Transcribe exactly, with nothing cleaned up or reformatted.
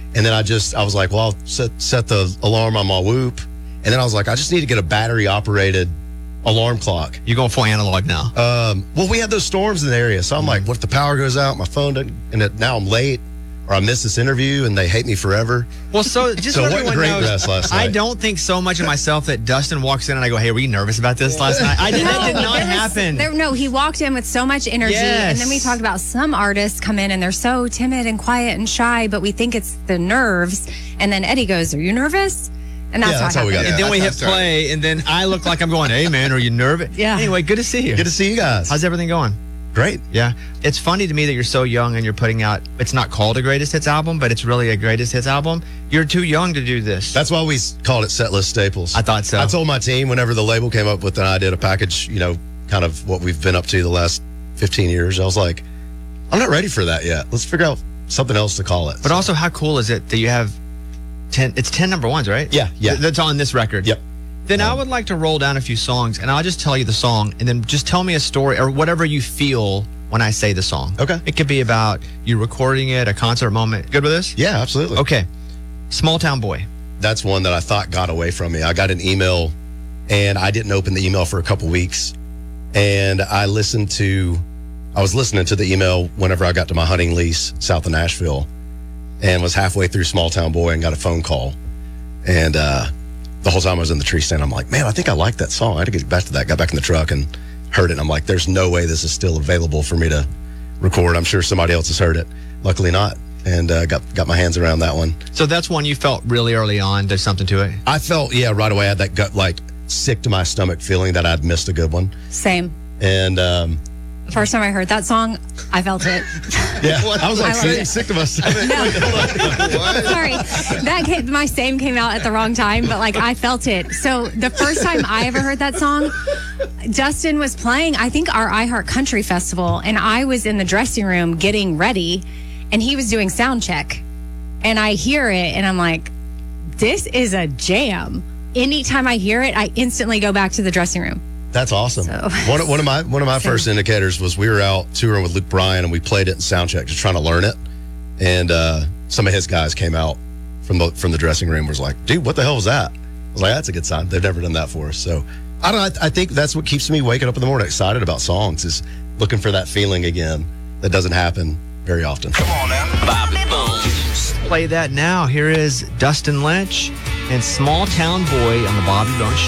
And then I just, I was like, well, I'll set, set the alarm on my Whoop. And then I was like, I just need to get a battery operated alarm clock. You're going full analog now. Um, well, we had those storms in the area. So I'm like, what if the power goes out, my phone doesn't, and it, now I'm late, or I missed this interview and they hate me forever. Well, so just So so it wasn't everyone great knows, rest last I night. don't think so much of myself that Dustin walks in and I go, hey, were you nervous about this last night? I did, that did not there was- happen. There, no, he walked in with so much energy. Yes. And then we talked about some artists come in and they're so timid and quiet and shy, but we think it's the nerves. And then Eddie goes, are you nervous? And that's, Yeah, what that's how we got happened. and there. then we hit that's right. play, and then I look like I'm going, hey, man, are you nervous? Yeah. Anyway, good to see you. Good to see you guys. How's everything going? Great. Yeah. It's funny to me that you're so young and you're putting out, it's not called a greatest hits album, but it's really a greatest hits album. You're too young to do this. That's why we s- called it Setlist Staples. I thought so. I told my team whenever the label came up with an idea to package, you know, kind of what we've been up to the last fifteen years, I was like, I'm not ready for that yet. Let's figure out something else to call it. But also, how cool is it that you have ten, it's ten number ones, right? Yeah, yeah. Th- That's on this record. Yep. Then I would like to roll down a few songs, and I'll just tell you the song, and then just tell me a story or whatever you feel when I say the song. Okay. It could be about you recording it, a concert moment. Good with this? Yeah, absolutely. Okay. Small Town Boy. That's one that I thought got away from me. I got an email and I didn't open the email for a couple weeks. And I listened to, I was listening to the email whenever I got to my hunting lease south of Nashville and was halfway through Small Town Boy and got a phone call. And uh, the whole time I was in the tree stand, I'm like, man, I think I like that song. I had to get back to that. Got back in the truck and heard it. And I'm like, there's no way this is still available for me to record. I'm sure somebody else has heard it. Luckily not. And uh, got got my hands around that one. So that's one you felt really early on. There's something to it. I felt, yeah, right away I had that gut, like, sick to my stomach feeling that I'd missed a good one. Same. And, um, The first time I heard that song, I felt it. yeah, I was like, I loved sick, it. sick to my stomach. Sorry, that came, my same came out at the wrong time, but like I felt it. So the first time I ever heard that song, Justin was playing, I think, our iHeart Country Festival, and I was in the dressing room getting ready, and he was doing sound check. And I hear it, and I'm like, this is a jam. Anytime I hear it, I instantly go back to the dressing room. That's awesome. So- one, of- one of my one of my first indicators was we were out touring with Luke Bryan and we played it in sound check, just trying to learn it. And uh, some of his guys came out from the from the dressing room, was like, dude, what the hell was that? I was like, that's a good sign. They've never done that for us. So I don't know. I, I think that's what keeps me waking up in the morning excited about songs, is looking for that feeling again that doesn't happen very often. Come on now. Bobby Bones. Play that now. Here is Dustin Lynch and Small Town Boy on the Bobby Bones Show.